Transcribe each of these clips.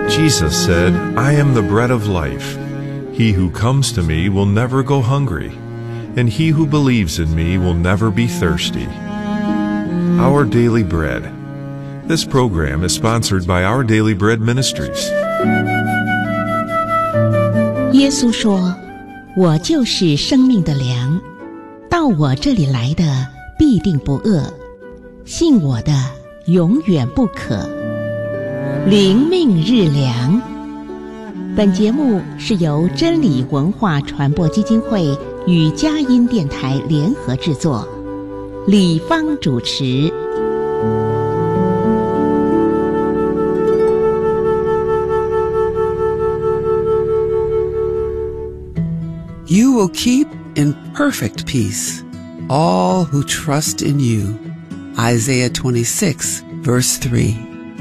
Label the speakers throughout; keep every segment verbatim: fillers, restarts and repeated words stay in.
Speaker 1: Jesus said, "I am the bread of life. He who comes to me will never go hungry, and he who believes in me will never be thirsty." Our Daily Bread. This program is sponsored by Our Daily Bread Ministries.
Speaker 2: 耶稣说：“我就是生命的粮，到我这里来的必定不饿，信我的永远不渴。”灵命日粮。本节目是由真理文化传播基金会与佳音电台联合制作，李芳主持。
Speaker 3: You will keep in perfect peace all who trust in you. Isaiah twenty-six, verse three.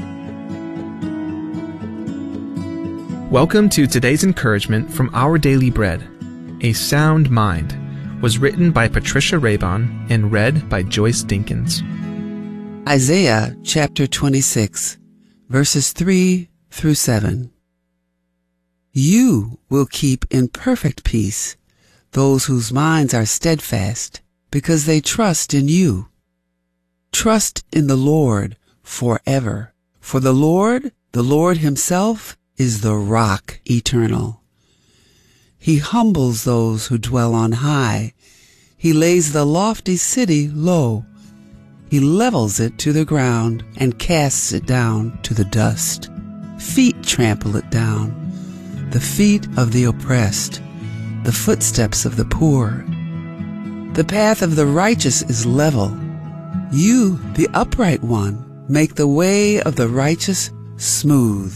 Speaker 4: Welcome to today's encouragement from Our Daily Bread. A Sound Mind was written by Patricia Raybon and read by Joyce Dinkins.
Speaker 3: Isaiah chapter twenty-six, verses three through seven. You will keep in perfect peace those whose minds are steadfast, because they trust in you. Trust in the Lord forever, for the Lord, the Lord himself, is the rock eternal. He humbles those who dwell on high. He lays the lofty city low. He levels it to the ground and casts it down to the dust. Feet trample it down, the feet of the oppressed, the footsteps of the poor. The path of the righteous is level. You, the upright one, make the way of the righteous smooth.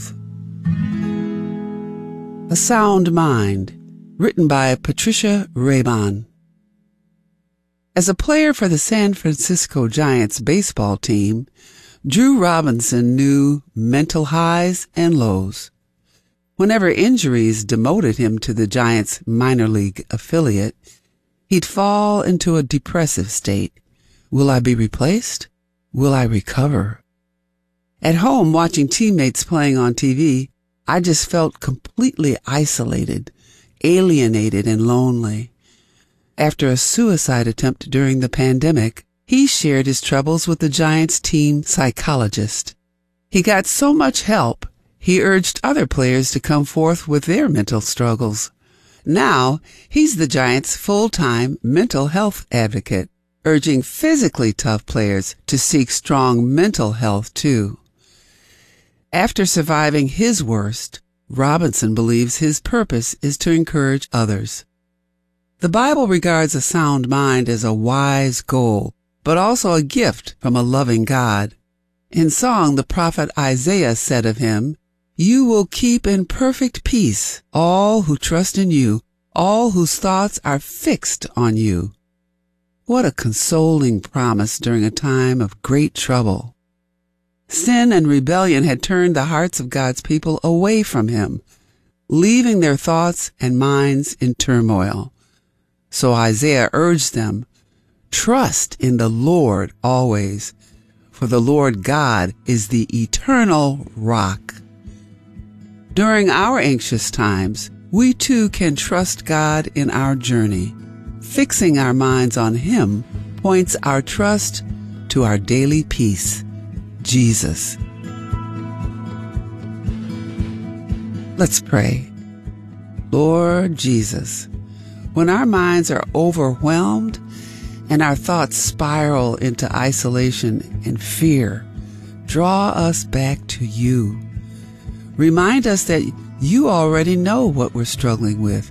Speaker 3: A Sound Mind, written by Patricia Raybon. As a player for the San Francisco Giants baseball team, Drew Robinson knew mental highs and lows. Whenever injuries demoted him to the Giants' minor league affiliate, he'd fall into a depressive state. Will I be replaced? Will I recover? At home, watching teammates playing on T V, I just felt completely isolated, alienated, and lonely. After a suicide attempt during the pandemic, he shared his troubles with the Giants team psychologist. He got so much help, he urged other players to come forth with their mental struggles. Now, he's the Giants' full-time mental health advocate, urging physically tough players to seek strong mental health too. After surviving his worst, Robinson believes his purpose is to encourage others. The Bible regards a sound mind as a wise goal, but also a gift from a loving God. In song, the prophet Isaiah said of him, "You will keep in perfect peace all who trust in you, all whose thoughts are fixed on you." What a consoling promise during a time of great trouble. Sin and rebellion had turned the hearts of God's people away from him, leaving their thoughts and minds in turmoil. So Isaiah urged them, trust in the Lord always, for the Lord God is the eternal rock. During our anxious times, we too can trust God in our journey. Fixing our minds on Him points our trust to our daily peace, Jesus. Let's pray. Lord Jesus, when our minds are overwhelmed and our thoughts spiral into isolation and fear, draw us back to you. Remind us that you already know what we're struggling with.